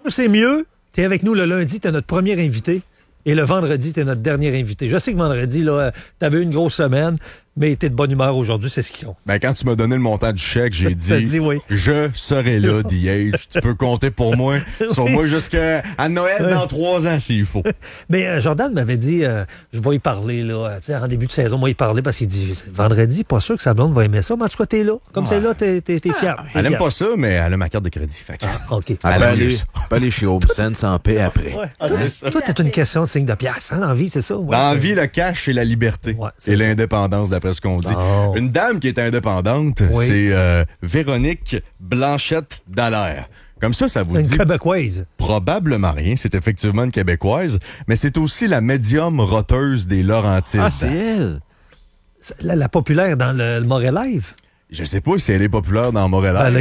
C'est mieux. T'es avec nous le lundi, t'es notre premier invité. Et le vendredi, t'es notre dernier invité. Je sais que vendredi, là, t'avais eu une grosse semaine, mais t'es de bonne humeur aujourd'hui, c'est ce qui compte. Ben, quand tu m'as donné le montant du chèque, j'ai dit, oui. Je serai là, DH. Tu peux compter pour moi. Sur moi jusqu'à Noël dans 3 ans, s'il faut. Mais Jordan m'avait dit, je vais y parler, là, tu sais, en début de saison, moi, y parler parce qu'il dit, vendredi, pas sûr que sa blonde va aimer ça, mais en tout cas, t'es là. Comme c'est là, t'es fier. Elle aime pas ça, mais elle a ma carte de crédit. Fait que... OK. Elle peut aller chez HomeSense en paix après. Ouais. Toi, t'es une question de signe de pièce. Hein, l'envie, c'est ça? Ouais. Dans la vie, le cash, c'est la liberté. Ouais, et l'indépendance, d'après ce qu'on dit. Oh. Une dame qui est indépendante, c'est Véronique Blanchette Dallaire. Comme ça vous dit... Une Québécoise. Probablement rien. C'est effectivement une Québécoise, mais c'est aussi la médium roteuse des Laurentides. Ah, c'est elle. La populaire dans le Morel Live. Je sais pas si elle est populaire dans Montréal.